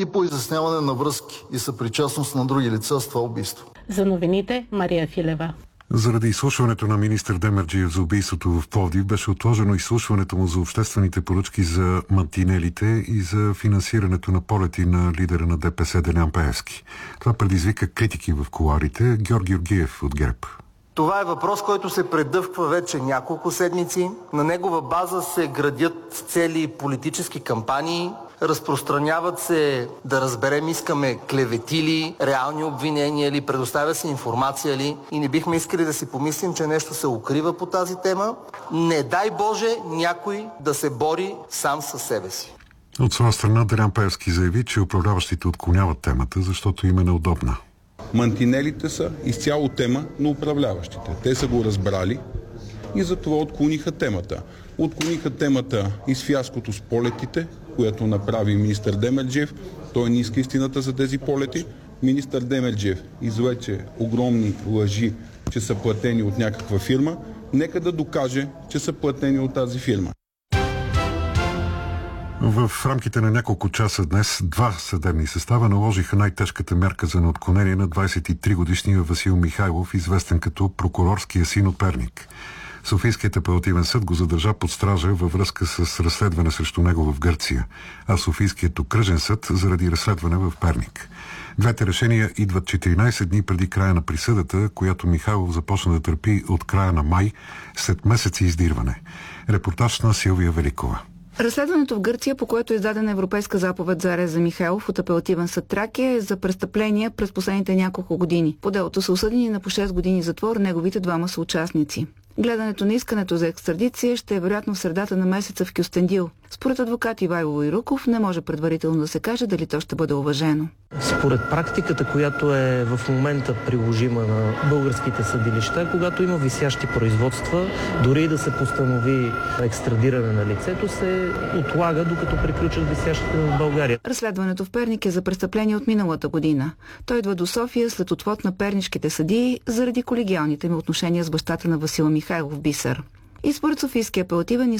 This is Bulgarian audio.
и по изясняване на връзки и съпричастност на други лица с това убийство. За новините Мария Филева. Заради изслушването на министър Демерджиев за убийството в Пловдив беше отложено изслушването му за обществените поръчки за мантинелите и за финансирането на полети на лидера на ДПС Делян Пеевски. Това предизвика критики в кулоарите. Георги Георгиев от ГЕРБ. Това е въпрос, който се предъвква вече няколко седмици. На негова база се градят цели политически кампании, разпространяват се, да разберем, искаме клевети ли, реални обвинения ли, предоставя се информация ли и не бихме искали да си помислим, че нещо се укрива по тази тема. Не дай Боже някой да се бори сам със себе си. От своя страна Делян Пеевски заяви, че управляващите отклоняват темата, защото им е неудобна. Мантинелите са изцяло тема на управляващите. Те са го разбрали и затова отклониха темата. Отклониха темата и с фиаското с полетите, което направи министър Демерджиев. Той не иска истината за тези полети. Министър Демерджиев излече огромни лъжи, че са платени от някаква фирма. Нека да докаже, че са платени от тази фирма. В рамките на няколко часа днес два съдебни състава наложиха най-тежката мярка за неотклонение на 23-годишния Васил Михайлов, известен като прокурорския син от Перник. Софийският апелативен съд го задържа под стража във връзка с разследване срещу него в Гърция, а Софийският окръжен съд заради разследване в Перник. Двете решения идват 14 дни преди края на присъдата, която Михайлов започна да търпи от края на май, след месеци издирване. Репортаж на Силвия Великова. Разследването в Гърция, по което е издадена европейска заповед за арест за Михайлов от апелативен съд Тракия, е за престъпления през последните няколко години. По делото са осъдени на по 6 години затвор неговите двама съучастници. Гледането на искането за екстрадиция ще е вероятно в средата на месеца в Кюстендил. Според адвокат Ивайло Ируков не може предварително да се каже дали то ще бъде уважено. Според практиката, която е в момента приложима на българските съдилища, когато има висящи производства, дори да се постанови екстрадиране на лицето, се отлага докато приключат висящите в България. Разследването в Перник е за престъпление от миналата година. Той идва до София след отвод на пернишките съдии заради колегиалните ми отношения с бащата на Васил Михайлов Бисер. И според Софийския апелативен